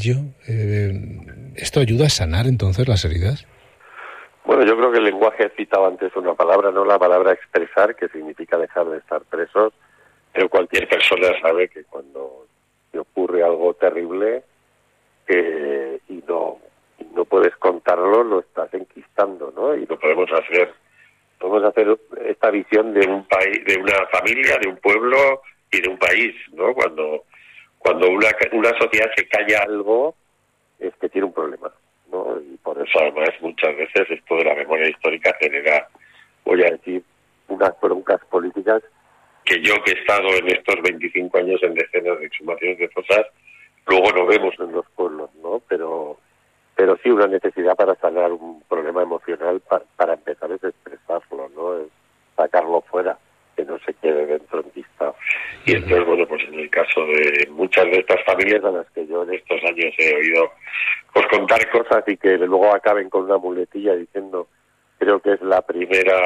ello. ¿Esto ayuda a sanar entonces las heridas? Bueno, yo creo que el lenguaje, he citado antes una palabra, no la palabra expresar, que significa dejar de estar presos, pero cualquier persona sabe que cuando te ocurre algo terrible y no puedes contarlo, lo estás enquistando, ¿no? Y lo podemos hacer esta visión de un país, de una familia, de un pueblo y de un país, ¿no? Cuando una sociedad se calla algo, es que tiene un problema, ¿no? Y por eso además muchas veces esto de la memoria histórica genera, voy a decir, unas broncas políticas que yo, que he estado en estos 25 años en decenas de exhumaciones de fosas, luego no vemos en los pueblos, ¿no? Pero sí una necesidad para sanar un problema emocional, para empezar es expresarlo, ¿no? Es sacarlo fuera, que no se quede dentro enquistado. Y entonces, bueno, pues en el caso de muchas de estas familias a las que yo en estos años he oído pues contar cosas y que luego acaben con una muletilla diciendo, creo que es la primera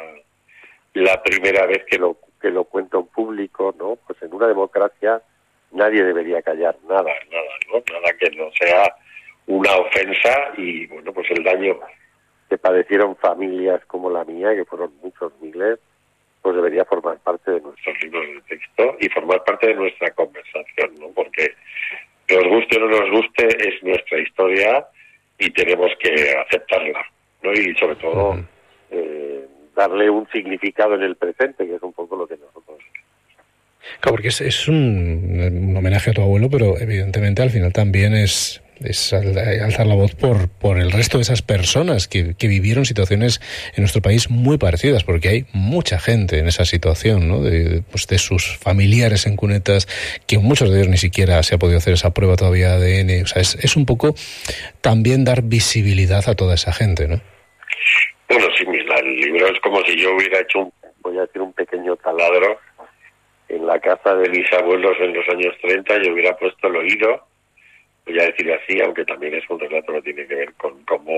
vez que lo cuento en público, ¿no? Pues en una democracia nadie debería callar nada, ¿no? Nada que no sea una ofensa, y bueno, pues el daño que padecieron familias como la mía, que fueron muchos miles, pues debería formar parte de nuestros libros de texto y formar parte de nuestra conversación, ¿no? Porque nos guste o no nos guste, es nuestra historia y tenemos que aceptarla, ¿no? Y sobre todo darle un significado en el presente, que es un poco lo que nosotros... Claro, porque es un homenaje a tu abuelo, pero evidentemente al final también es alzar la voz por el resto de esas personas que vivieron situaciones en nuestro país muy parecidas, porque hay mucha gente en esa situación, ¿no? De sus familiares en cunetas, que muchos de ellos ni siquiera se ha podido hacer esa prueba todavía de ADN. O sea, es un poco también dar visibilidad a toda esa gente, ¿no? Bueno, sí, mira, el libro es como si yo hubiera hecho un pequeño taladro en la casa de mis abuelos en los años 30, y hubiera puesto el oído, voy a decir así, aunque también es un relato que tiene que ver con cómo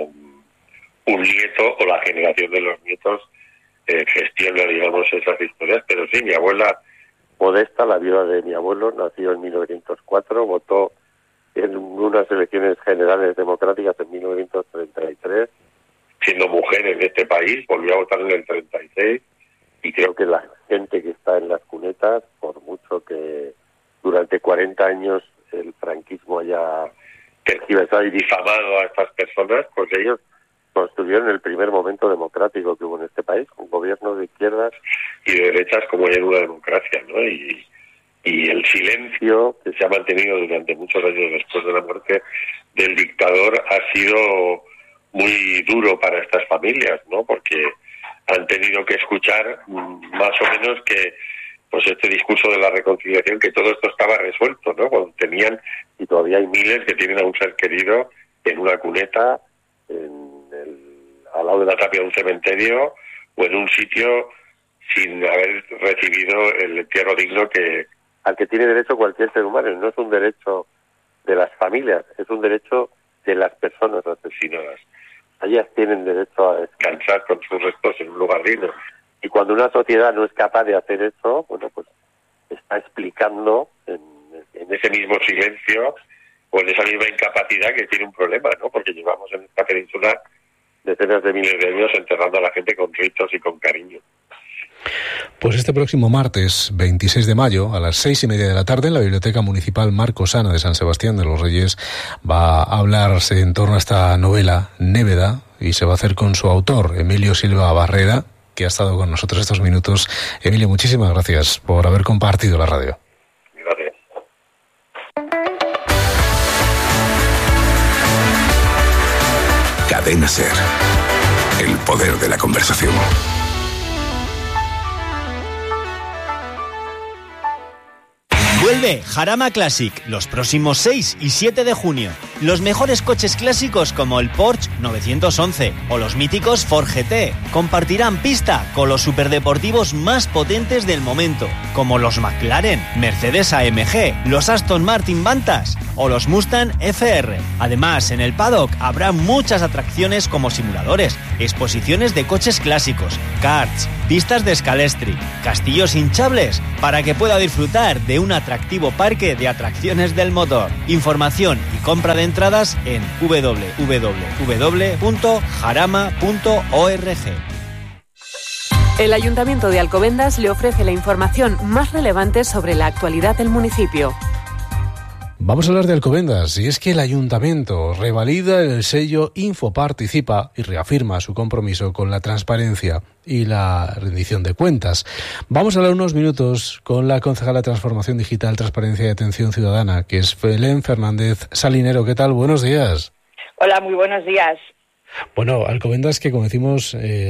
un nieto o la generación de los nietos gestiona, digamos, esas historias. Pero sí, mi abuela Modesta, la viuda de mi abuelo, nació en 1904, votó en unas elecciones generales democráticas en 1933, siendo mujer en este país, volvió a votar en el 36, y creo que la gente que está en las cunetas, por mucho que durante 40 años el franquismo haya tergiversado y difamado a estas personas, pues ellos construyeron el primer momento democrático que hubo en este país, un gobierno de izquierdas y de derechas como hay en una democracia, ¿no? Y el silencio que se ha mantenido durante muchos años después de la muerte del dictador ha sido muy duro para estas familias, ¿no? Porque han tenido que escuchar más o menos que pues este discurso de la reconciliación, que todo esto estaba resuelto, ¿no? Cuando tenían, y todavía hay miles que tienen a un ser querido en una cuneta, al lado de la tapia de un cementerio, o en un sitio sin haber recibido el entierro digno al que tiene derecho cualquier ser humano. No es un derecho de las familias, es un derecho de las personas asesinadas. Ellas tienen derecho a descansar con sus restos en un lugar digno. Y cuando una sociedad no es capaz de hacer eso, bueno, pues está explicando en ese mismo silencio o en esa misma incapacidad que tiene un problema, ¿no? Porque llevamos en esta península decenas de miles de años enterrando a la gente con ritos y con cariño. Pues este próximo martes 26 de mayo a las 6:30 de la tarde en la Biblioteca Municipal Marcos Ana de San Sebastián de los Reyes va a hablarse en torno a esta novela Néveda, y se va a hacer con su autor, Emilio Silva Barrera, que ha estado con nosotros estos minutos. Emilio, muchísimas gracias por haber compartido la radio. Gracias. Cadena SER. El poder de la conversación. Vuelve Jarama Classic los próximos 6 y 7 de junio. Los mejores coches clásicos como el Porsche 911 o los míticos Ford GT compartirán pista con los superdeportivos más potentes del momento, como los McLaren, Mercedes AMG, los Aston Martin Vantage o los Mustang FR. Además, en el paddock habrá muchas atracciones como simuladores, exposiciones de coches clásicos, karts, pistas de escalestri, castillos hinchables, para que pueda disfrutar de una atractiva atractivo parque de atracciones del motor. Información y compra de entradas en www.jarama.org. El Ayuntamiento de Alcobendas le ofrece la información más relevante sobre la actualidad del municipio. Vamos a hablar de Alcobendas, y es que el Ayuntamiento revalida el sello Infoparticipa y reafirma su compromiso con la transparencia y la rendición de cuentas. Vamos a hablar unos minutos con la concejala de Transformación Digital, Transparencia y Atención Ciudadana, que es Belén Fernández Salinero. ¿Qué tal? Buenos días. Hola, muy buenos días. Bueno, Alcobendas, que como decimos,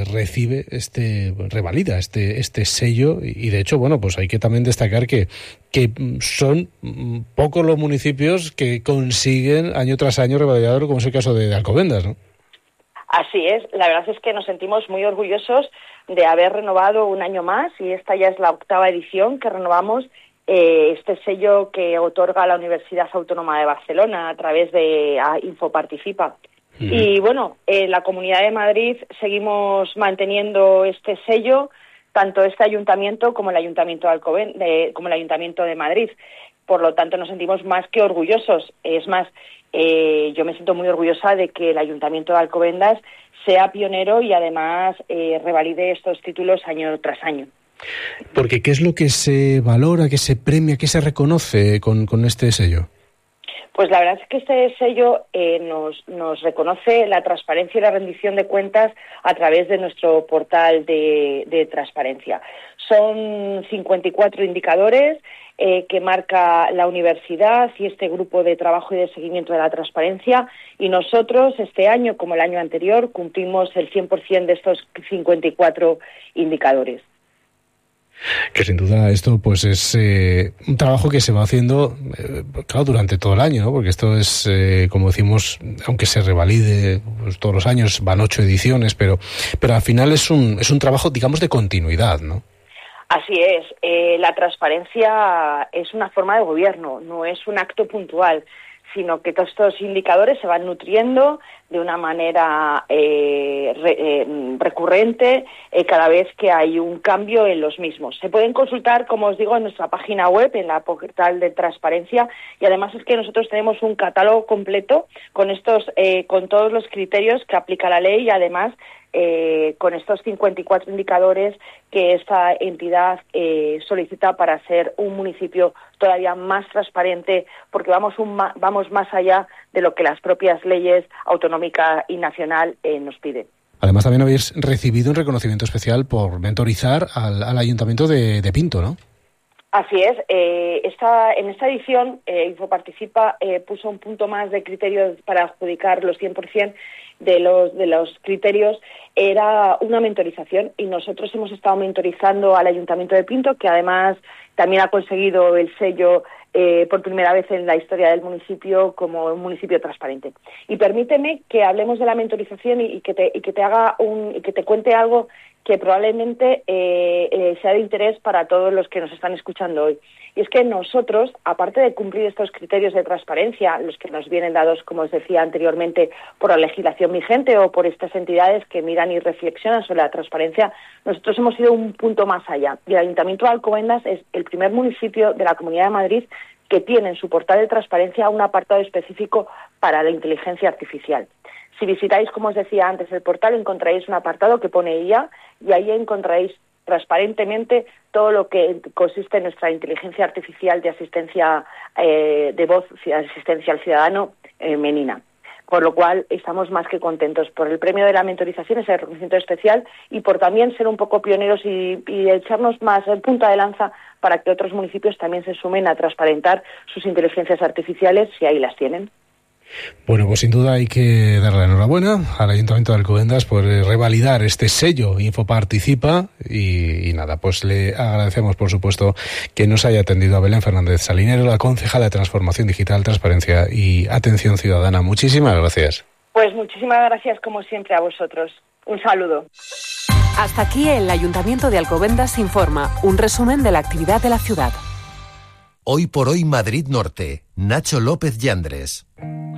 revalida este sello, y de hecho, bueno, pues hay que también destacar que son pocos los municipios que consiguen año tras año revalidarlo, como es el caso de Alcobendas, ¿no? Así es, la verdad es que nos sentimos muy orgullosos de haber renovado un año más, y esta ya es la 8ª edición que renovamos este sello que otorga la Universidad Autónoma de Barcelona a través de Infoparticipa. Y bueno, en la Comunidad de Madrid seguimos manteniendo este sello, tanto este ayuntamiento como el Ayuntamiento de Alcobendas, como el Ayuntamiento de Madrid. Por lo tanto, nos sentimos más que orgullosos. Es más, yo me siento muy orgullosa de que el Ayuntamiento de Alcobendas sea pionero y además revalide estos títulos año tras año. Porque ¿qué es lo que se valora, que se premia, que se reconoce con este sello? Pues la verdad es que este sello nos reconoce la transparencia y la rendición de cuentas a través de nuestro portal de transparencia. Son 54 indicadores que marca la universidad y este grupo de trabajo y de seguimiento de la transparencia, y nosotros este año, como el año anterior, cumplimos el 100% de estos 54 indicadores. Que sin duda esto pues es un trabajo que se va haciendo claro, durante todo el año, ¿no? Porque esto es, como decimos, aunque se revalide pues, todos los años, van 8 ediciones, pero al final es un trabajo, digamos, de continuidad, ¿no? Así es, la transparencia es una forma de gobierno, no es un acto puntual, sino que todos estos indicadores se van nutriendo de una manera recurrente cada vez que hay un cambio en los mismos. Se pueden consultar, como os digo, en nuestra página web, en la portal de transparencia, y además es que nosotros tenemos un catálogo completo con con todos los criterios que aplica la ley, y además con estos 54 indicadores que esta entidad solicita para ser un municipio todavía más transparente, porque vamos más allá de lo que las propias leyes autonómica y nacional nos piden. Además, también habéis recibido un reconocimiento especial por mentorizar al Ayuntamiento de Pinto, ¿no? Así es. En esta edición, Infoparticipa puso un punto más de criterios para adjudicar los 100% de los criterios. Era una mentorización, y nosotros hemos estado mentorizando al Ayuntamiento de Pinto, que además también ha conseguido el sello por primera vez en la historia del municipio como un municipio transparente. Y permíteme que hablemos de la mentorización y que te cuente algo que probablemente sea de interés para todos los que nos están escuchando hoy. Y es que nosotros, aparte de cumplir estos criterios de transparencia, los que nos vienen dados, como os decía anteriormente, por la legislación vigente o por estas entidades que miran y reflexionan sobre la transparencia, nosotros hemos ido un punto más allá. Y el Ayuntamiento de Alcobendas es el primer municipio de la Comunidad de Madrid que tiene en su portal de transparencia un apartado específico para la inteligencia artificial. Si visitáis, como os decía antes, el portal, encontraréis un apartado que pone IA, y ahí encontraréis transparentemente todo lo que consiste en nuestra inteligencia artificial de asistencia de voz, asistencia al ciudadano, Menina. Por lo cual estamos más que contentos por el premio de la mentorización, ese reconocimiento especial, y por también ser un poco pioneros y echarnos más en punta de lanza para que otros municipios también se sumen a transparentar sus inteligencias artificiales, si ahí las tienen. Bueno, pues sin duda hay que darle la enhorabuena al Ayuntamiento de Alcobendas por revalidar este sello Infoparticipa, y nada, pues le agradecemos, por supuesto, que nos haya atendido a Belén Fernández Salinero, la concejala de Transformación Digital, Transparencia y Atención Ciudadana. Muchísimas gracias. Pues muchísimas gracias, como siempre, a vosotros. Un saludo. Hasta aquí el Ayuntamiento de Alcobendas informa, un resumen de la actividad de la ciudad. Hoy por hoy Madrid Norte, Nacho López Yandres.